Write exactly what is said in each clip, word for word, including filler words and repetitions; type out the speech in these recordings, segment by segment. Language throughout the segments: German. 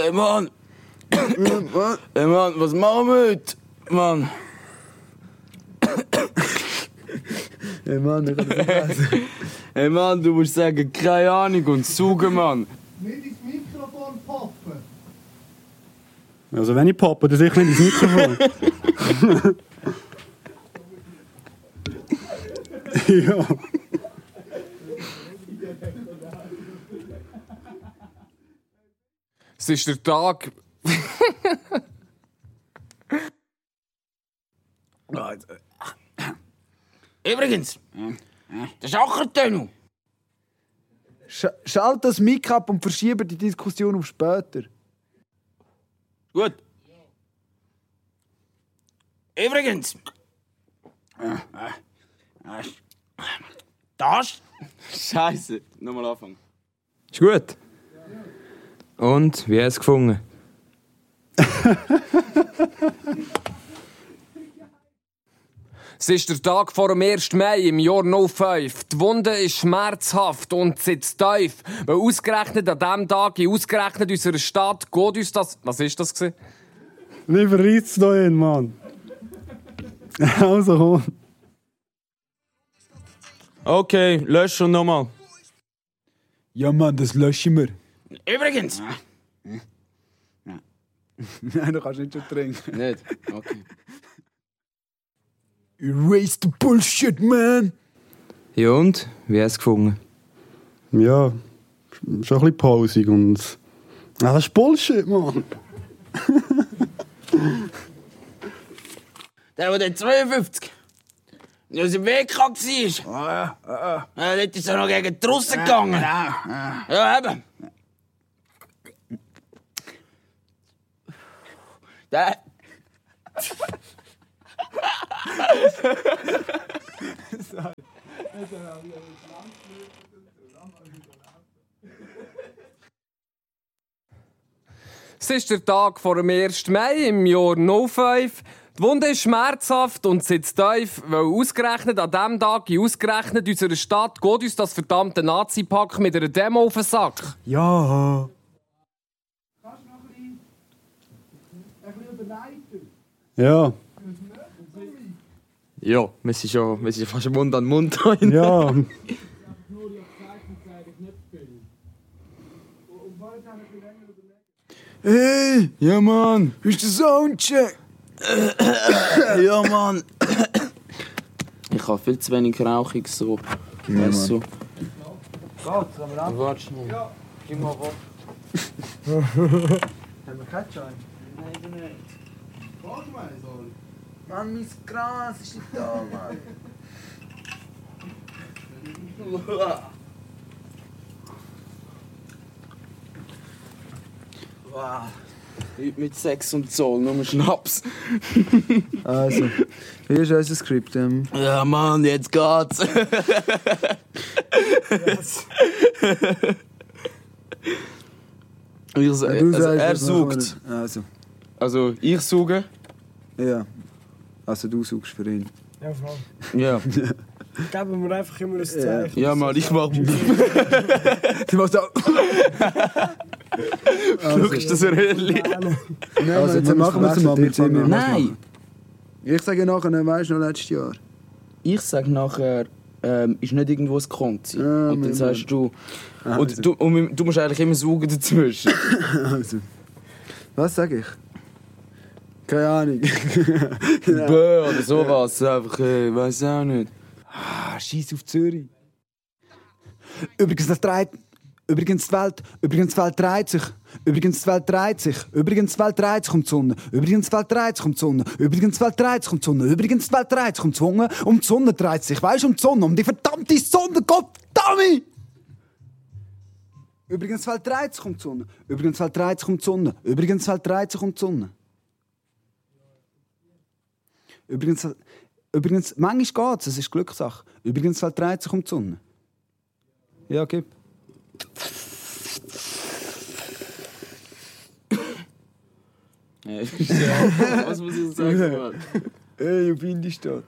Ey, Mann! Ey, Mann, was machen wir heute? Mann! Ey, Mann, ich kann das nicht lesen. Ey, Mann, du musst sagen, keine Ahnung und saugen, Mann! Nicht ins Mikrofon poppen. Also wenn ich poppe, dann sicher nicht ins Mikrofon. Ja. Es ist der Tag... Übrigens, der Schachertunnel. Sch Schalt das Mic ab und verschiebe die Diskussion auf später. Gut. Übrigens. Das? Scheiße. Nochmal anfangen. Ist gut. Und, wie hast du es gefunden? Es ist der Tag vor dem ersten Mai im Jahr null fünf. Die Wunde ist schmerzhaft und sitzt tief. Weil ausgerechnet an diesem Tag, in ausgerechnet unserer Stadt, geht uns das... Was ist das gewesen? Lieber reizt da hin, Mann. Also komm. Okay, lösch und nochmal. Ja, Mann, das löschen wir. Übrigens. Nein, du kannst nicht schon trinken. Nicht? Okay. Erase the bullshit, man! Ja und, wie hast du es gefunden? Ja, schon ein bisschen pausig und... Ah, das ist Bullshit, Mann! Der, der den zweiundfünfzig aus dem Weg war. Ja, ja, ja. Ja, dort ist er noch gegen die Russen gegangen. Ja, ja. Ja, eben. Der... Es ist der Tag vor dem ersten Mai im Jahr null fünf. Die Wunde ist schmerzhaft und sitzt tief, weil ausgerechnet an diesem Tag, in ausgerechnet unserer Stadt, geht uns das verdammte Nazi-Pack mit einer Demo auf den Sack. Ja! Kannst du noch ein bisschen, ein bisschen überleiten? Ja, Ja, wir sind schon, wir sind fast Mund an Mund da hinten. ja. Nur die Zeiten zeige ich nicht viel. Und bald haben wir länger überlegt. Hey! Ja, Mann. Ist der Soundcheck? Ja, Mann. Ich habe viel zu wenig Rauchig so. Ja, so. Geht's, haben wir ab? Warte schnell. Ja. Gib mal was. Haben wir keinen Schein? Nein, nicht. Warte mal, soll. Mann, mein Gras ist nicht da, Mann. Wow. Heute mit Sex und Zoll, nur Schnaps. Also, hier ist unser Skript. Ähm. Ja, Mann, jetzt geht's. Ich, also, Ja, du sagst, er was machen sucht. wir. Also, Also, ich suche. ja. Also, du suchst für ihn. Ja, Frau. Ja. Geben wir einfach immer ein Zeichen. Ja, Mann, ich mach. Du machst auch. Schau, ist das ein Röhrli? Nein, Also, jetzt machen wir es mal mit ihm. Nein! Ich sage nachher, weißt du noch, letztes Jahr. Ich sag nachher, ähm, ist nicht irgendwo ein Konzi. Ja, und dann mein sagst du. Ah, Und also. du, und du musst eigentlich immer suchen dazwischen. Also. Was sage ich? Keine Ahnung. Bö oder sowas. Einfach, äh, weiß auch nicht. Ah, Scheiß auf Zürich. Übrigens, das dreht. Übrigens die Welt, übrigens die Welt dreht sich. Übrigens die Welt dreht sich. Übrigens die Welt dreht sich um die Sonne. Übrigens die Welt dreht sich um die Sonne. Übrigens die Welt dreht sich um die Sonne. Übrigens die Welt dreht sich um die Sonne. Um die Sonne dreht sich. Weißt du, um die Sonne. Um die verdammte Sonne. Gottverdammt! Übrigens die Welt dreht sich um die Sonne. Übrigens die Welt dreht sich um die Sonne. Übrigens die Welt dreht sich um die Sonne. Übrigens, übrigens manchmal geht es, es ist Glückssache. Übrigens die Welt dreht sich um die Sonne. Ja, gib. Ja, was muss ich sagen, Mann? Hey, auf Indistadt.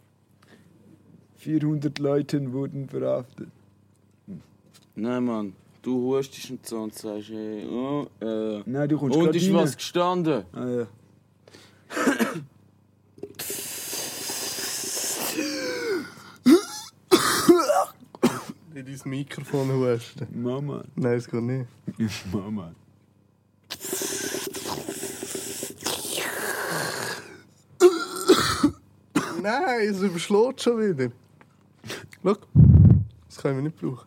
vierhundert Leute wurden verhaftet. Nein, Mann. Du hustest und so und sagst, hey, oh, äh. Nein, du kommst Und grad ist rein. was gestanden? Ah, ja. Nicht ins Mikrofon husten. Mama. Nein, das geht nicht. Mama. Nein, es überschlägt schon wieder. Schau, das können wir nicht brauchen.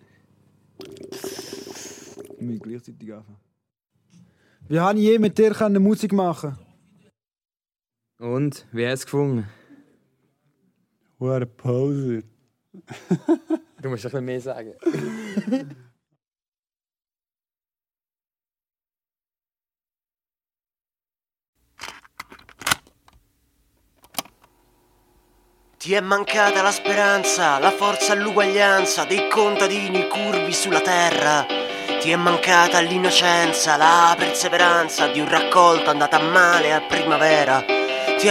Wir müssen gleichzeitig anfangen. Wie habe ich je mit dir können Musik machen? Und? Wie hast du es gefunden? What a Poser. Du musst ein bisschen mehr sagen. Ti è mancata la speranza, la forza e l'uguaglianza dei contadini curvi sulla terra. Ti è mancata l'innocenza, la perseveranza di un raccolto andato a male a primavera.